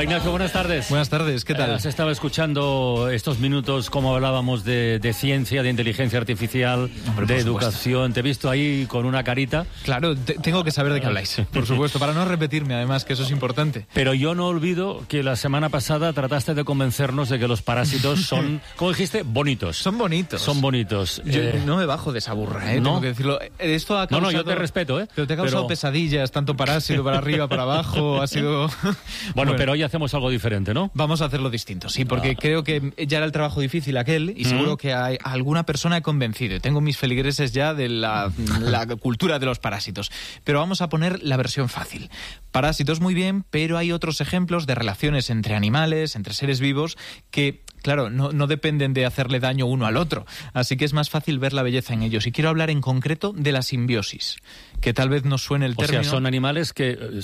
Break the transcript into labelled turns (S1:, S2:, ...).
S1: Hola Ignacio, buenas tardes.
S2: Buenas tardes, ¿qué tal?
S1: Has estado escuchando estos minutos como hablábamos de ciencia, de inteligencia artificial, de educación. Te he visto ahí con una carita.
S2: Claro, tengo que saber de qué habláis, por supuesto, para no repetirme además, que eso es importante.
S1: Pero yo no olvido que la semana pasada trataste de convencernos de que los parásitos son, ¿cómo dijiste? Bonitos.
S2: Son bonitos.
S1: Son bonitos.
S2: Yo no me bajo de esa burra,
S1: ¿no?
S2: Tengo que decirlo. Esto ha causado...
S1: No, yo te respeto,
S2: Pero te ha causado pesadillas, tanto parásito para arriba, para abajo, ha sido...
S1: Bueno, pero hoy hacemos algo diferente, ¿no?
S2: Vamos a hacerlo distinto, sí, porque creo que ya era el trabajo difícil aquel y seguro que a alguna persona he convencido. Tengo mis feligreses ya de la cultura de los parásitos. Pero vamos a poner la versión fácil. Parásitos muy bien, pero hay otros ejemplos de relaciones entre animales, entre seres vivos, que... Claro, no dependen de hacerle daño uno al otro, así que es más fácil ver la belleza en ellos. Y quiero hablar en concreto de la simbiosis, que tal vez nos suene el término.
S1: O sea, son animales que